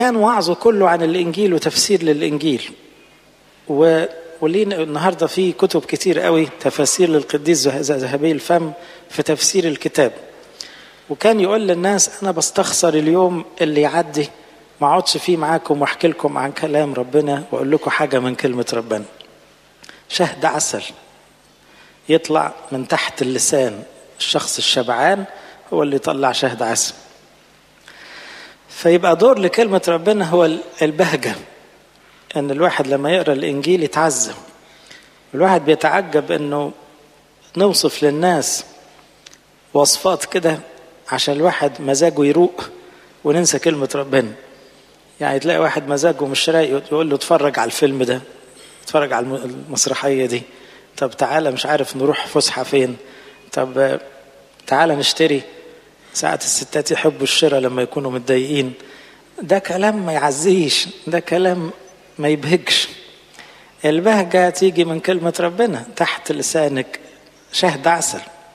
كان وعظه كله عن الإنجيل وتفسير للإنجيل. ولينا النهاردة في كتب كتير قوي تفاسير للقديس ذهبي الفم في تفسير الكتاب. وكان يقول للناس أنا بستخسر اليوم اللي يعدي ما اقعدش فيه معاكم واحكي لكم عن كلام ربنا واقول لكم حاجة من كلمة ربنا. شهد عسل يطلع من تحت اللسان، الشخص الشبعان هو اللي يطلع شهد عسل. فيبقى دور لكلمة ربنا هو البهجة، ان الواحد لما يقرأ الإنجيل يتعزم. الواحد بيتعجب انه نوصف للناس وصفات كده عشان الواحد مزاجه يروق وننسى كلمة ربنا. يعني تلاقي واحد مزاجه مش رايق يقول له اتفرج على الفيلم ده، اتفرج على المسرحية دي، طب تعالى مش عارف نروح فسحة فين، طب تعالى نشتري. ساعات الستات يحبوا الشراء لما يكونوا متضايقين. ده كلام ما يعزيش، ده كلام ما يبهجش. البهجة تيجي من كلمة ربنا تحت لسانك شهد عسل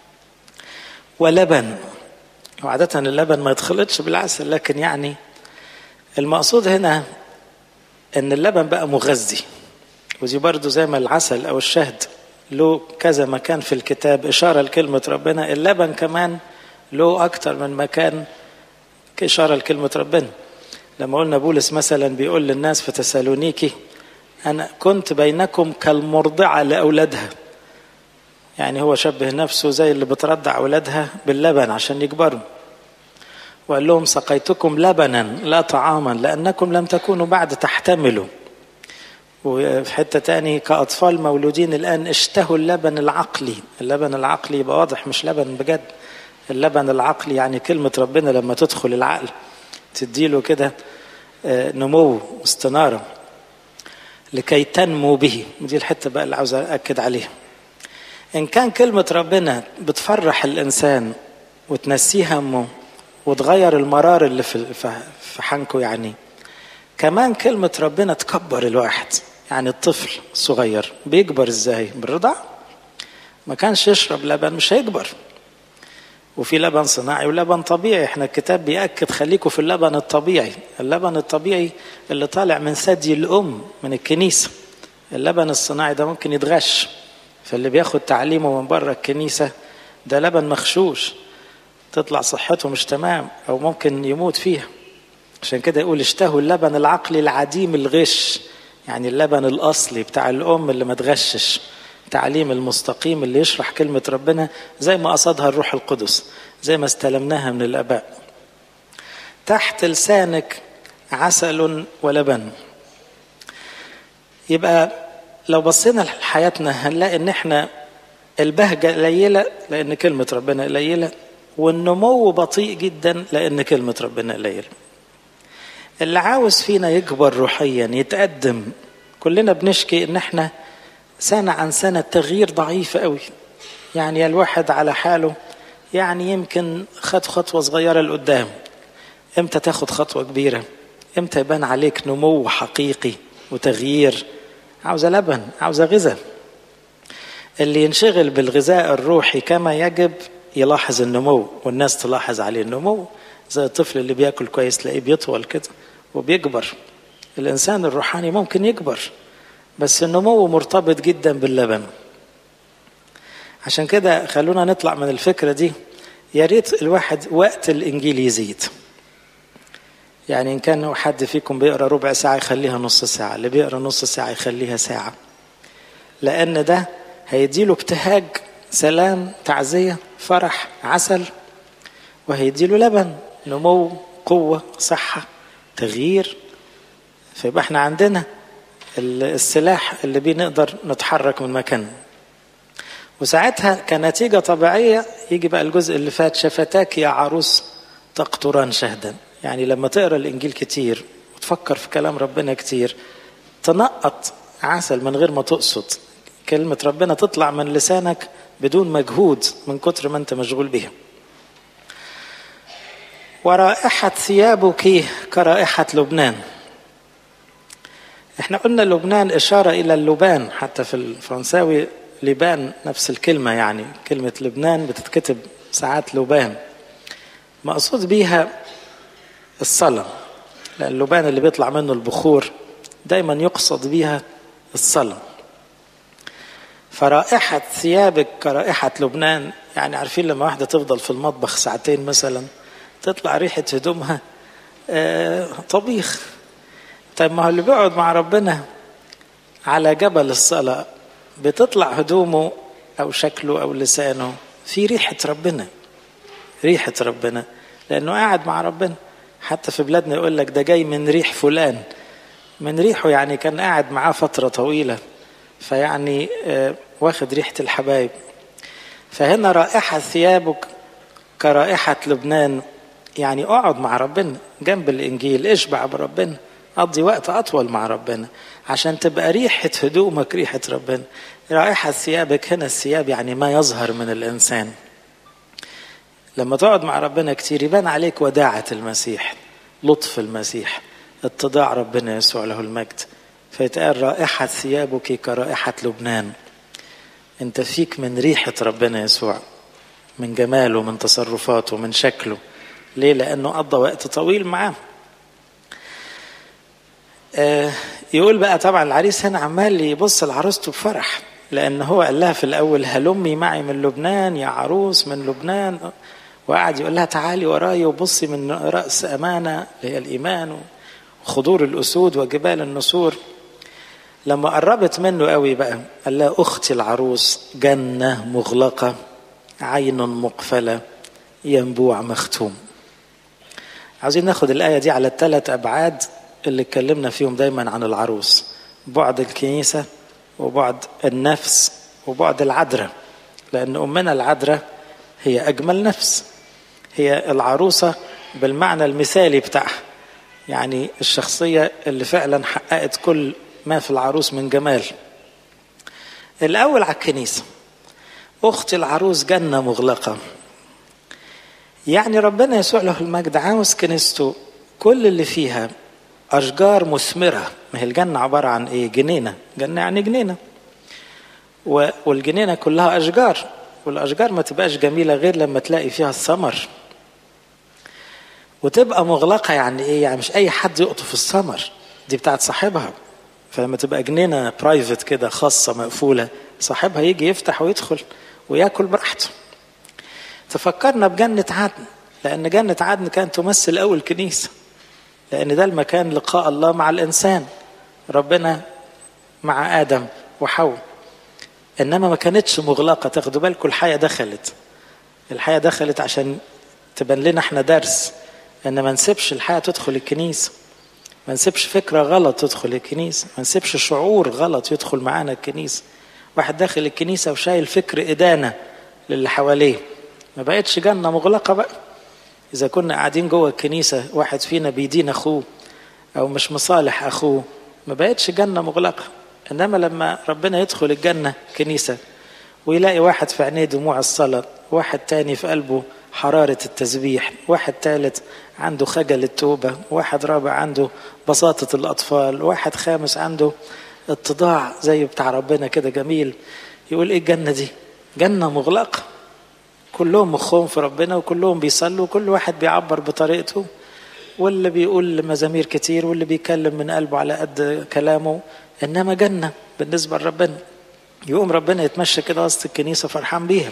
ولبن. وعادة اللبن ما يتخلطش بالعسل، لكن يعني المقصود هنا ان اللبن بقى مغذي. ودي برضو زي ما العسل او الشهد له كذا مكان في الكتاب إشارة لكلمة ربنا، اللبن كمان له أكتر من مكان إشارة لكلمة ربنا. لما قلنا بولس مثلا بيقول للناس في تسالونيكي أنا كنت بينكم كالمرضعة لأولادها، يعني هو شبه نفسه زي اللي بترضع أولادها باللبن عشان يكبروا. وقال لهم سقيتكم لبنا لا طعاما لأنكم لم تكونوا بعد تحتملوا. وفي حتة تاني كأطفال مولودين الآن اشتهوا اللبن العقلي. اللبن العقلي يبقى واضح مش لبن بجد، اللبن العقلي يعني كلمة ربنا لما تدخل العقل تديله كده نمو واستنارة لكي تنمو به. ودي الحتة بقى اللي عاوز أأكد عليها. إن كان كلمة ربنا بتفرح الإنسان وتنسيه همه وتغير المرار اللي في حنكه، يعني كمان كلمة ربنا تكبر الواحد. يعني الطفل الصغير بيكبر ازاي؟ بالرضاعة. ما كانش يشرب لبن مش هيكبر. وفي لبن صناعي ولبن طبيعي. احنا الكتاب بيأكد خليكوا في اللبن الطبيعي. اللبن الطبيعي اللي طالع من ثدي الأم من الكنيسة. اللبن الصناعي ده ممكن يتغش، فاللي بياخد تعليمه من بره الكنيسة ده لبن مغشوش، تطلع صحته مش تمام أو ممكن يموت فيها. عشان كده يقول اشتهوا اللبن العقلي العديم الغش، يعني اللبن الأصلي بتاع الأم اللي ما تغشش، تعليم المستقيم اللي يشرح كلمة ربنا زي ما قصدها الروح القدس، زي ما استلمناها من الآباء. تحت لسانك عسل ولبن. يبقى لو بصينا لحياتنا هنلاقي ان احنا البهجة قليلة لأن كلمة ربنا قليلة، والنمو بطيء جدا لأن كلمة ربنا قليلة. اللي عاوز فينا يكبر روحيا يتقدم، كلنا بنشكي ان احنا سنة عن سنة التغيير ضعيف قوي. يعني الواحد على حاله، يعني يمكن خد خطوة صغيرة لقدام. امتى تاخد خطوة كبيرة؟ امتى يبان عليك نمو حقيقي وتغيير؟ عاوزة لبن، عاوزة غذاء. اللي ينشغل بالغذاء الروحي كما يجب يلاحظ النمو، والناس تلاحظ عليه النمو. زي الطفل اللي بيأكل كويس تلاقيه بيطول كده وبيكبر. الإنسان الروحاني ممكن يكبر بس النمو مرتبط جدا باللبن. عشان كده خلونا نطلع من الفكرة دي. يا ريت الواحد وقت الإنجيل يزيد. يعني إن كان حد فيكم بيقرأ ربع ساعة يخليها نص ساعة، اللي بيقرأ نص ساعة يخليها ساعة، لأن ده هيديله ابتهاج، سلام، تعزية، فرح، عسل، وهيديله لبن، نمو، قوة، صحة، تغيير. فيبقى احنا عندنا السلاح اللي بيه نقدر نتحرك من مكان. وساعتها كنتيجة طبيعية يجي بقى الجزء اللي فات، شفتاك يا عروس تقطران شهدا. يعني لما تقرأ الإنجيل كتير وتفكر في كلام ربنا كتير تنقط عسل من غير ما تقصد. كلمة ربنا تطلع من لسانك بدون مجهود من كتر ما انت مشغول بيها. ورائحة ثيابك كرائحة لبنان. احنا قلنا لبنان إشارة إلى اللبان، حتى في الفرنساوي لبان نفس الكلمة. يعني كلمة لبنان بتتكتب ساعات لبان، مقصود بيها الصلاة. لأن اللبان اللي بيطلع منه البخور دايما يقصد بيها الصلاة. فرائحة ثيابك كرائحة لبنان، يعني عارفين لما واحدة تفضل في المطبخ ساعتين مثلا تطلع ريحة هدومها طبيخ. طيب ما هو اللي بيقعد مع ربنا على جبل الصلاة بتطلع هدومه أو شكله أو لسانه في ريحة ربنا، ريحة ربنا، لأنه قاعد مع ربنا. حتى في بلادنا يقول لك ده جاي من ريح فلان، من ريحه يعني كان قاعد معاه فترة طويلة، فيعني واخد ريحة الحبايب. فهنا رائحة ثيابك كرائحة لبنان، يعني اقعد مع ربنا جنب الإنجيل، اشبع بربنا، قضي وقت أطول مع ربنا عشان تبقى ريحة هدومك ريحة ربنا. رائحة ثيابك هنا، الثياب يعني ما يظهر من الإنسان. لما تقعد مع ربنا كتير يبان عليك وداعة المسيح، لطف المسيح، اتضاع ربنا يسوع له المجد. فيتقال رائحة ثيابك كرائحة لبنان. انت فيك من ريحة ربنا يسوع، من جماله، من تصرفاته، من شكله. ليه؟ لأنه قضى وقت طويل معاه. يقول بقى طبعا العريس هنا عمال يبص لعروسته بفرح، لأن هو قال لها في الأول هلمي معي من لبنان يا عروس من لبنان، وقعد يقول لها تعالي وراي وبصي من رأس أمانة اللي هي الإيمان وخضور الأسود وجبال النسور. لما قربت منه قوي بقى قال لها أختي العروس جنة مغلقة عين مقفلة ينبوع مختوم. عاوزين ناخد الآية دي على الثلاث أبعاد اللي اتكلمنا فيهم دايما عن العروس: بعد الكنيسة وبعد النفس وبعد العذراء، لأن أمنا العذراء هي أجمل نفس، هي العروسة بالمعنى المثالي بتاعها، يعني الشخصية اللي فعلا حققت كل ما في العروس من جمال. الأول على الكنيسة، أخت العروس جنة مغلقة، يعني ربنا يسوع له المجد عاوز كنيسته كل اللي فيها أشجار مثمرة. ما هي الجنة عبارة عن إيه؟ جنينة، جنة يعني جنينة، والجنينة كلها أشجار، والأشجار ما تبقاش جميلة غير لما تلاقي فيها الثمر. وتبقى مغلقة يعني إيه؟ يعني مش أي حد يقطف الثمر، دي بتاعت صاحبها. فلما تبقى جنينة برايفت كده خاصة مقفولة، صاحبها يجي يفتح ويدخل ويأكل براحته. تفكرنا بجنة عدن، لأن جنة عدن كانت تمثل أول كنيسة، لأن ده المكان لقاء الله مع الإنسان، ربنا مع آدم وحواء. إنما ما كانتش مغلقة. تاخدوا بالكم الحياة دخلت عشان تبان لنا احنا درس، إن ما نسيبش الحياة تدخل الكنيسة، ما نسيبش فكرة غلط تدخل الكنيسة، ما نسيبش شعور غلط يدخل معانا الكنيسة. واحد داخل الكنيسة وشايل فكر إدانة للي حواليه، ما بقتش جنة مغلقة بقى. إذا كنا قاعدين جوه الكنيسة واحد فينا بيدين أخوه أو مش مصالح أخوه، ما بقتش جنة مغلقة. إنما لما ربنا يدخل الجنة كنيسة ويلاقي واحد في عينيه دموع الصلاة، واحد تاني في قلبه حرارة التسبيح، واحد ثالث عنده خجل التوبة، واحد رابع عنده بساطة الأطفال، واحد خامس عنده اتضاع زي بتاع ربنا كده جميل، يقول إيه الجنة دي؟ جنة مغلقة، كلهم مخهم في ربنا وكلهم بيصلوا وكل واحد بيعبر بطريقته، واللي بيقول مزامير كتير واللي بيكلم من قلبه على قد كلامه. إنما جنة بالنسبة لربنا. يقوم ربنا يتمشى كده وسط الكنيسة فرحان بيها.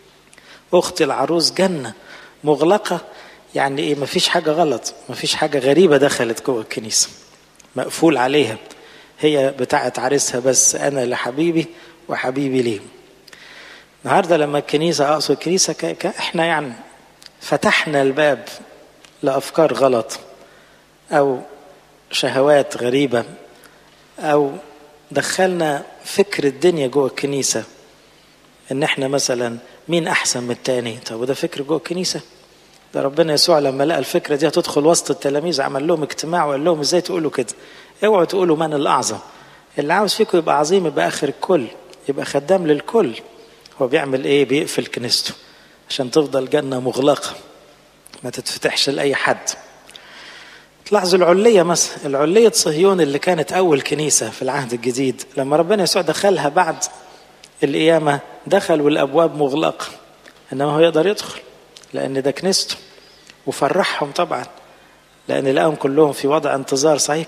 أخت العروس جنة مغلقة، يعني إيه؟ مفيش حاجة غلط، مفيش حاجة غريبة دخلت جوه الكنيسة، مقفول عليها، هي بتاعت عريسها بس، أنا لحبيبي وحبيبي ليه. النهاردة لما الكنيسة، أقصد الكنيسة إحنا يعني فتحنا الباب لأفكار غلط أو شهوات غريبة، أو دخلنا فكر الدنيا جوه الكنيسة، إن إحنا مثلا مين أحسن من التاني. طب وده فكر جوه الكنيسة؟ ده ربنا يسوع لما لقى الفكرة دي هتدخل وسط التلاميذ عمل لهم اجتماع وقال لهم إزاي تقولوا كده؟ اوعوا تقولوا من الأعظم، اللي عاوز فيكم يبقى عظيم يبقى آخر الكل، يبقى خدام للكل. هو بيعمل إيه؟ بيقفل كنيسته عشان تفضل جنة مغلقة ما تتفتحش لأي حد. تلاحظوا العلية مثلا، العلية صهيون اللي كانت أول كنيسة في العهد الجديد، لما ربنا يسوع دخلها بعد القيامة دخل والأبواب مغلقة، إنما هو يقدر يدخل لأن ده كنيسته، وفرحهم طبعا لأن لقاهم كلهم في وضع انتظار صحيح.